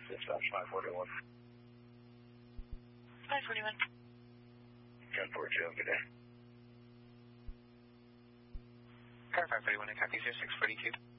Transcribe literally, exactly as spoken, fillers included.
Dispatch five forty-one. five forty-one. ten forty-two, good day. Car five forty-one, I copy zero six forty-two.